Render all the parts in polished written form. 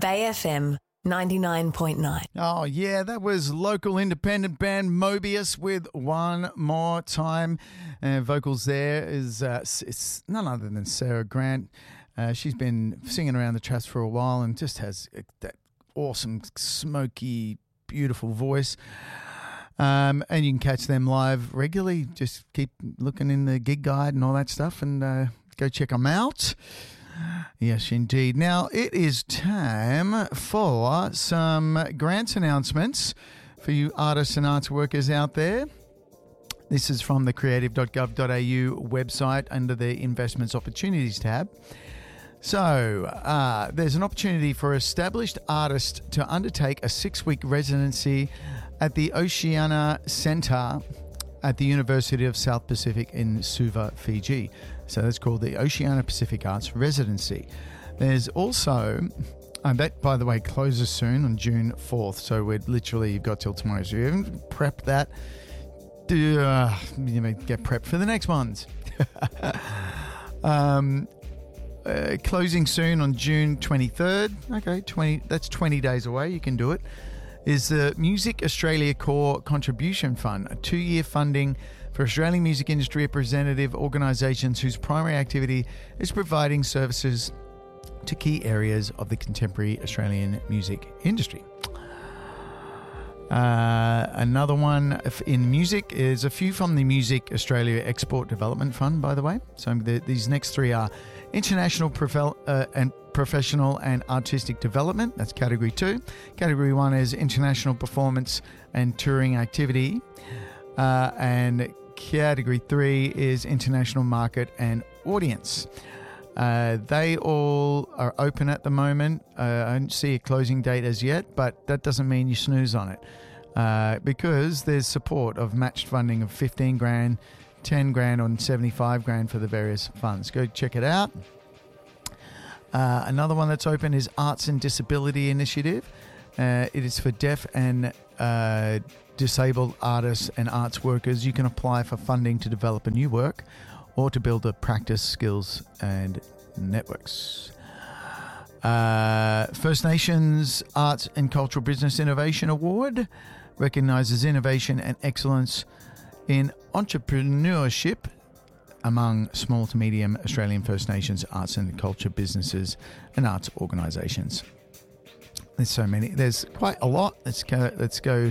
Bay FM 99.9. Oh, yeah, that was local independent band Mobius with One More Time. Vocals there is it's none other than Sarah Grant. She's been singing around the traps for a while and just has that awesome, smoky, beautiful voice. And you can catch them live regularly. Just keep looking in the gig guide and all that stuff and go check them out. Yes, indeed. Now, it is time for some grants announcements for you artists and arts workers out there. This is from the creative.gov.au website under the Investments Opportunities tab. So, there's an opportunity for established artists to undertake a 6-week residency at the Oceania Centre at the University of South Pacific in Suva, Fiji. So that's called the Oceania Pacific Arts Residency. There's also, that by the way closes soon on June 4th. So you've got till tomorrow. So you haven't prepped that. Get prepped for the next ones. Closing soon on June 23rd. Okay, that's 20 days away. You can do it. Is the Music Australia Core Contribution Fund, a 2-year funding for Australian music industry representative organisations whose primary activity is providing services to key areas of the contemporary Australian music industry. Another one in music is a few from the Music Australia Export Development Fund, by the way. So these next 3 are International and Professional and Artistic Development. That's Category 2. Category 1 is International Performance and Touring Activity. And Category 3 is International Market and Audience. They all are open at the moment. I don't see a closing date as yet, but that doesn't mean you snooze on it. Because there's support of matched funding of 15 grand, 10 grand, and 75 grand for the various funds. Go check it out. Another one that's open is Arts and Disability Initiative. It is for deaf and disabled artists and arts workers. You can apply for funding to develop a new work or to build a practice, skills and networks. First Nations Arts and Cultural Business Innovation Award recognises innovation and excellence in entrepreneurship among small to medium Australian First Nations arts and culture businesses and arts organisations. There's so many. There's quite a lot. Let's go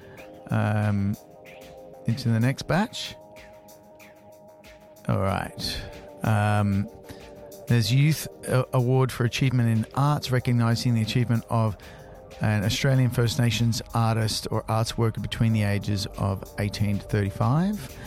into the next batch. All right. There's Youth Award for Achievement in Arts, recognising the achievement of an Australian First Nations artist or arts worker between the ages of 18 to 35.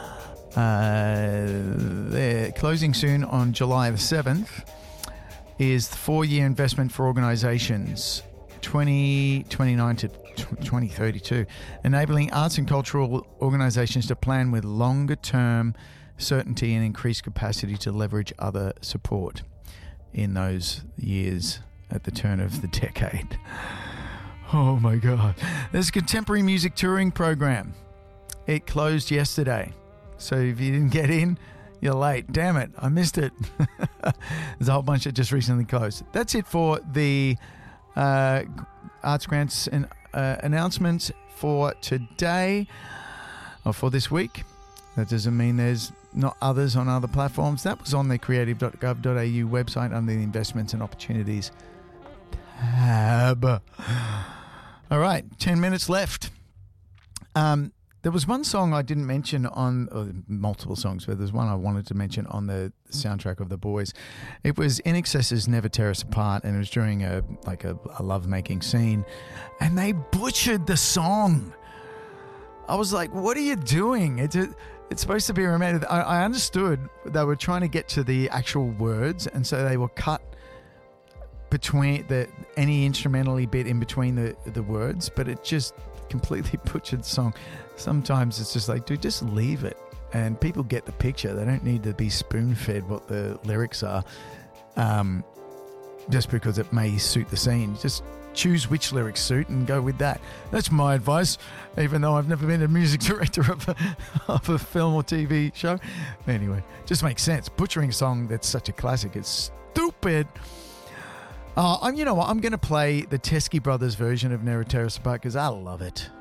They're closing soon on July the 7th. Is the 4-year investment for organisations 2029 to 2032, enabling arts and cultural organisations to plan with longer term certainty and increased capacity to leverage other support in those years at the turn of the decade. Oh my God. There's a contemporary music touring program. It closed yesterday. So if you didn't get in, you're late. Damn it, I missed it. There's a whole bunch that just recently closed. That's it for the arts grants and announcements for today or for this week. That doesn't mean there's not others on other platforms. That was on the creative.gov.au website under the Investments and Opportunities tab. All right, 10 minutes left. There was one song I didn't mention on, multiple songs, but there's one I wanted to mention on the soundtrack of The Boys. It was INXS's Never Tear Us Apart, and it was during a love-making scene, and they butchered the song. I was like, what are you doing? It's supposed to be romantic. I understood they were trying to get to the actual words, and so they were cut between any instrumentally bit in between the words, but it just completely butchered the song. Sometimes it's just like, dude, just leave it, and people get the picture. They don't need to be spoon-fed what the lyrics are, just because it may suit the scene. Just choose which lyrics suit and go with that. That's my advice, even though I've never been a music director of a film or TV show. Anyway, just makes sense. Butchering a song that's such a classic, it's stupid. You know what? I'm going to play the Teskey Brothers version of Never Tear Us Apart because I love it.